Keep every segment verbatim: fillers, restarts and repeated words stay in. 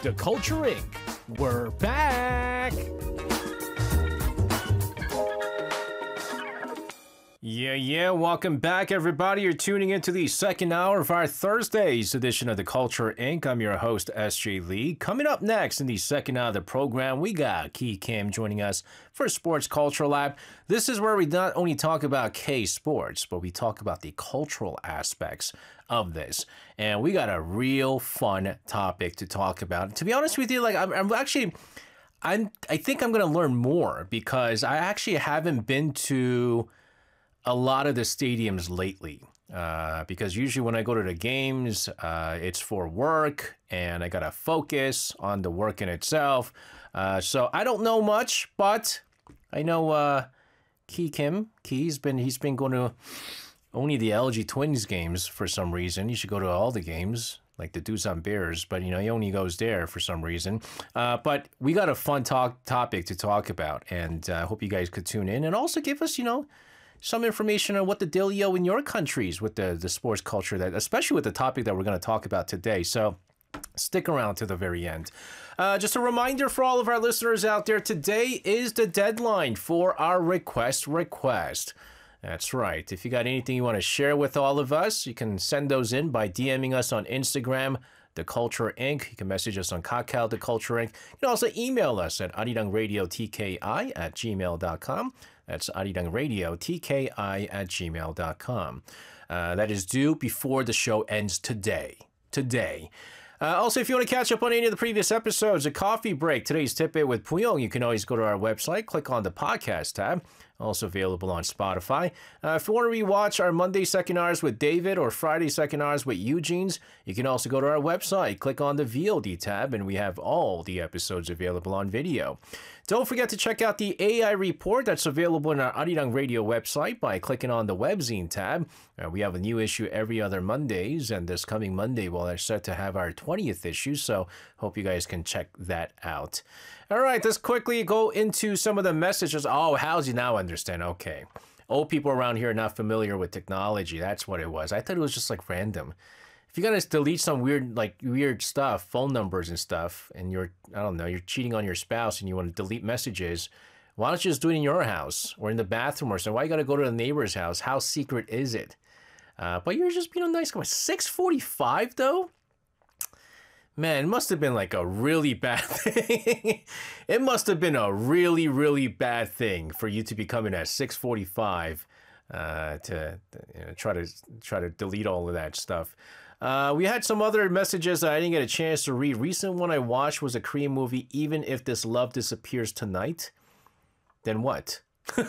The Culture Incorporated. We're back! Yeah, yeah, welcome back, everybody. You're tuning into the second hour of our Thursday's edition of The Culture Incorporated. I'm your host, S J Lee. Coming up next in the second hour of the program, we got Ki Kim joining us for Sports Culture Lab. This is where we not only talk about K-sports, but we talk about the cultural aspects of this. And we got a real fun topic to talk about. To be honest with you, like I'm, I'm actually, I'm, I think I'm going to learn more because I actually haven't been to a lot of the stadiums lately, uh, because usually when I go to the games, uh, it's for work and I gotta focus on the work in itself. Uh, so I don't know much, but I know uh, Ki Kim, Ki's been he's been going to only the L G Twins games for some reason. He should go to all the games, like the Doosan Bears, but you know he only goes there for some reason. Uh, but we got a fun talk topic to talk about, and I uh, hope you guys could tune in and also give us, you know, some information on what the dealio in your countries with the, the sports culture, that especially with the topic that we're going to talk about today. So stick around to the very end. Uh, just a reminder for all of our listeners out there, today is the deadline for our request request. That's right. If you got anything you want to share with all of us, you can send those in by DMing us on Instagram, The Culture Incorporated. You can message us on Kakao, The Culture Incorporated. You can also email us at arirangradiotki at gmail dot com. That's arirangradiotki at gmail dot com. Uh, that is due before the show ends today. Today. Uh, also, if you want to catch up on any of the previous episodes, a coffee break, today's tip it with Puyong, you can always go to our website, click on the podcast tab. Also available on Spotify. Uh, if you want to rewatch our Monday second hours with David or Friday second hours with Eugene's, you can also go to our website, click on the V O D tab, and we have all the episodes available on video. Don't forget to check out the A I report that's available in our Arirang Radio website by clicking on the webzine tab. Uh, we have a new issue every other Mondays, and this coming Monday we're set to have our twentieth issue, so hope you guys can check that out. All right, let's quickly go into some of the messages. Oh, how's you now understand? Okay. Old people around here are not familiar with technology. That's what it was. I thought it was just like random. If you're going to delete some weird, like weird stuff, phone numbers and stuff, and you're, I don't know, you're cheating on your spouse and you want to delete messages, why don't you just do it in your house or in the bathroom or something? Why you got to go to the neighbor's house? How secret is it? Uh, but you're just being a nice guy. six forty-five though? Man, it must have been like a really bad thing. It must have been a really, really bad thing for you to be coming at six forty-five uh, to you know, try to try to delete all of that stuff. Uh, we had some other messages that I didn't get a chance to read. Recent one I watched was a Korean movie, Even If This Love Disappears Tonight. Then what?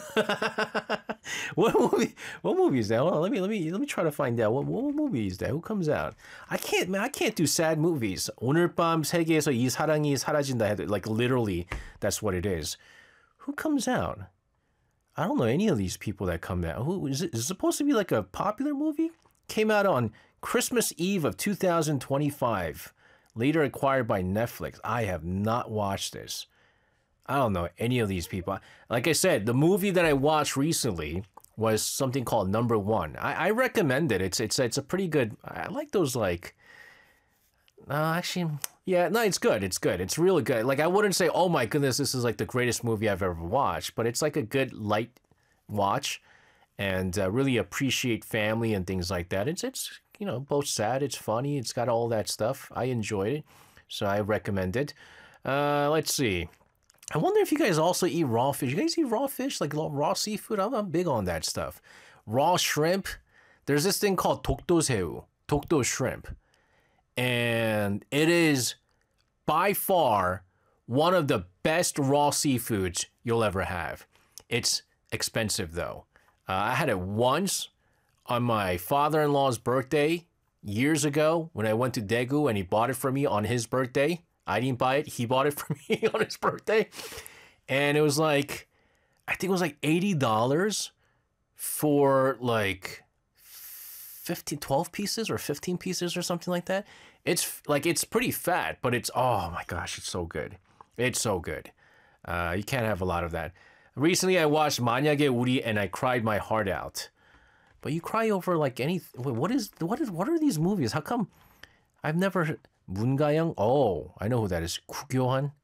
What movie? What movie is that? Hold on, let me let me let me try to find out. What, what movie is that? Who comes out? I can't, man. I can't do sad movies. 오늘 밤 세계에서 이 사랑이 사라진다. Like literally, that's what it is. Who comes out? I don't know any of these people that come out. Who is it? Is it supposed to be like a popular movie? Came out on Christmas Eve of two thousand twenty-five. Later acquired by Netflix. I have not watched this. I don't know any of these people. Like I said, the movie that I watched recently was something called Number One. I, I recommend it. It's it's it's a pretty good. I like those like. Uh, actually, yeah, no, it's good. It's good. It's really good. Like I wouldn't say, oh my goodness, this is like the greatest movie I've ever watched, but it's like a good light watch, and uh, really appreciate family and things like that. It's it's you know both sad. It's funny. It's got all that stuff. I enjoyed it, so I recommend it. Uh, let's see. I wonder if you guys also eat raw fish. You guys eat raw fish, like raw seafood? I'm, I'm big on that stuff. Raw shrimp. There's this thing called 독도새우, 독도 shrimp. And it is by far one of the best raw seafoods you'll ever have. It's expensive though. Uh, I had it once on my father-in-law's birthday years ago when I went to Daegu and he bought it for me on his birthday. I didn't buy it. He bought it for me on his birthday. And it was like, I think it was like eighty dollars for like fifteen, twelve pieces or fifteen pieces or something like that. It's like, it's pretty fat, but it's, oh my gosh, it's so good. It's so good. Uh, you can't have a lot of that. Recently, I watched 만약에 우리 and I cried my heart out. But you cry over like any, what is, what is, what are these movies? How come I've never 문가영? Oh, I know who that is. 구교환?